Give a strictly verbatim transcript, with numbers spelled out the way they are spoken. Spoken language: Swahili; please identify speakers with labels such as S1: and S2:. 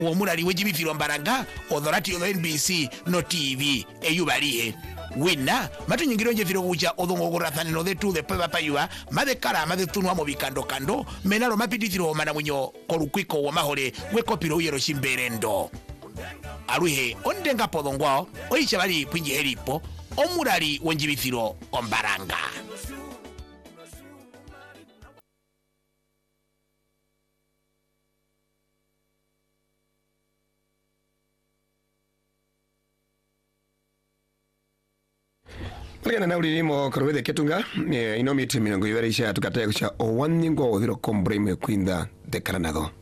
S1: omulali wejibifiro mbaranga odorati odo N B C no T V eyubalihe wina matunyingiro njefiro kucha odongo gorathanino de tu de peba payua made kara made tunwa mo bikando kando menalo mapitithiro mana munyo korukwiko wa mahole wekopiro uyero shimberendo aluhe ondenga podongwao oicha bali kwinji helipo omulali wenjibifiro ombaranga.
S2: Kaliana na ulimo korwede ketunga ino miti minango iberisha tukataya kucha owaningo odiro kombre me kwinda de Karanado.